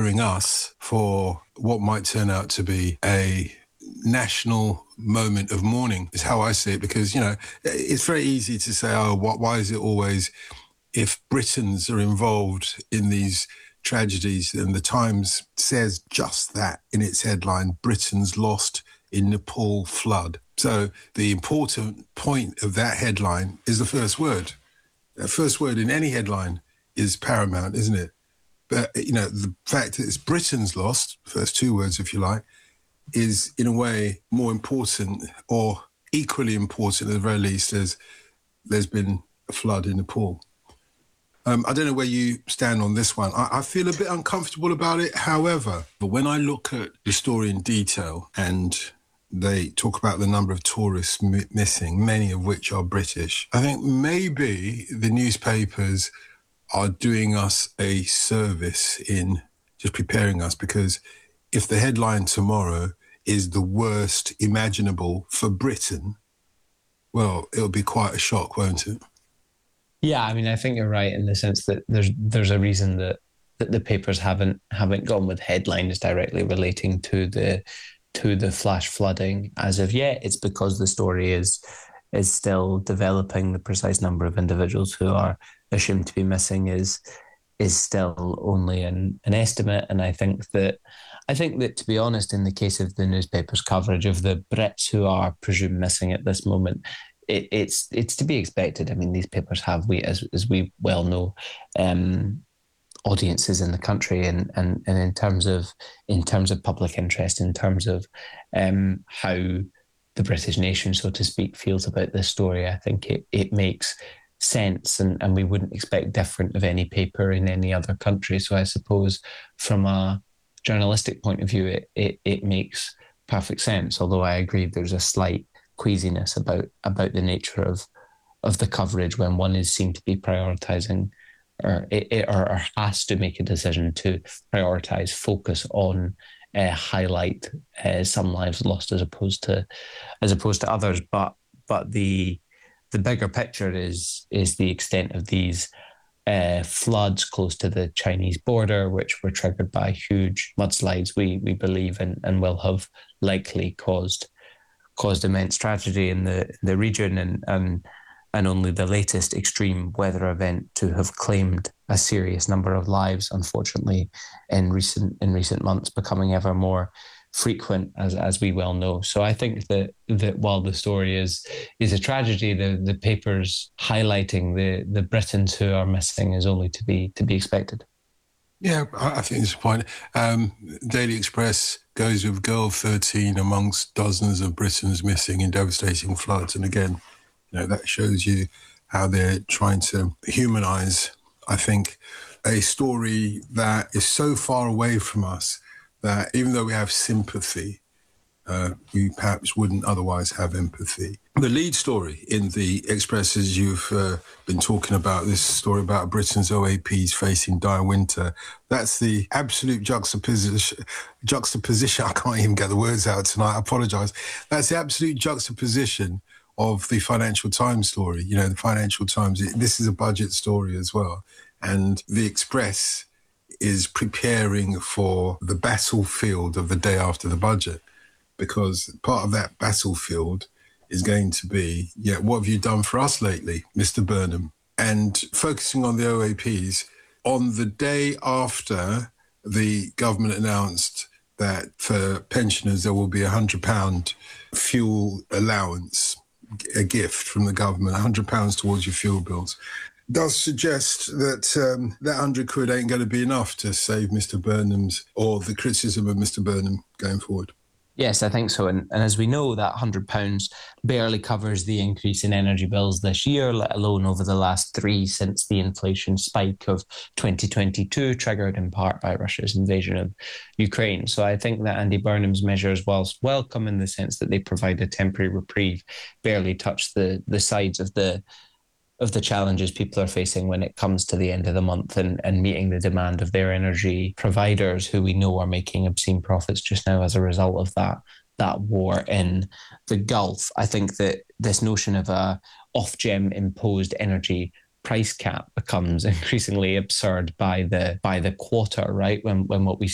preparing us for what might turn out to be a national moment of mourning, is how I see it. Because, it's very easy to say, why is it always, if Britons are involved in these tragedies, and the Times says just that in its headline, Britons lost in Nepal flood. So the important point of that headline is the first word. The first word in any headline is paramount, isn't it? But, the fact that it's Britain's lost, first two words, if you like, is in a way more important, or equally important at the very least, as there's been a flood in Nepal. I don't know where you stand on this one. I feel a bit uncomfortable about it. However, when I look at the story in detail, and they talk about the number of tourists missing, many of which are British, I think maybe the newspapers are doing us a service in just preparing us, because if the headline tomorrow is the worst imaginable for Britain, well, it'll be quite a shock, won't it? Yeah, I mean, I think you're right in the sense that there's a reason that the papers haven't gone with headlines directly relating to the flash flooding as of yet. It's because the story is still developing. The precise number of individuals who are assumed to be missing is still only an estimate. And I think that to be honest, in the case of the newspapers' coverage of the Brits who are presumed missing at this moment, it's to be expected. I mean, these papers have, as we well know, audiences in the country, and in terms of public interest, in terms of how the British nation, so to speak, feels about this story, I think it makes sense, and we wouldn't expect different of any paper in any other country. So I suppose from a journalistic point of view, it makes perfect sense. Although I agree there's a slight queasiness about the nature of the coverage when one is seen to be prioritising or has to make a decision to prioritise focus on highlight some lives lost as opposed to others. But the bigger picture is the extent of these floods close to the Chinese border, which were triggered by huge mudslides, we believe, and will have likely caused immense tragedy in the region, and only the latest extreme weather event to have claimed a serious number of lives, unfortunately, in recent months, becoming ever more frequent, as we well know. So I think that while the story is a tragedy, the papers highlighting the Britons who are missing is only to be expected. Yeah, I think it's a point. Daily Express goes with girl 13 amongst dozens of Britons missing in devastating floods. And again, that shows you how they're trying to humanise, I think, a story that is so far away from us that even though we have sympathy, we perhaps wouldn't otherwise have empathy. The lead story in the Express, as you've been talking about, this story about Britain's OAPs facing dire winter, that's the absolute juxtaposition. I can't even get the words out tonight, I apologise. That's the absolute juxtaposition of the Financial Times story. The Financial Times, this is a budget story as well. And the Express is preparing for the battlefield of the day after the budget, because part of that battlefield is going to be, what have you done for us lately, Mr. Burnham? And focusing on the OAPs, on the day after the government announced that for pensioners there will be £100 fuel allowance, a gift from the government, £100 towards your fuel bills, does suggest that that 100 quid ain't going to be enough to save Mr. Burnham's, or the criticism of Mr. Burnham going forward. Yes, I think so. And as we know, that £100 barely covers the increase in energy bills this year, let alone over the last 3 since the inflation spike of 2022, triggered in part by Russia's invasion of Ukraine. So I think that Andy Burnham's measures, whilst welcome in the sense that they provide a temporary reprieve, barely touch the sides of the challenges people are facing when it comes to the end of the month and meeting the demand of their energy providers, who we know are making obscene profits just now as a result of that war in the Gulf. I think that this notion of a Ofgem imposed energy price cap becomes increasingly absurd by the quarter, right? When what we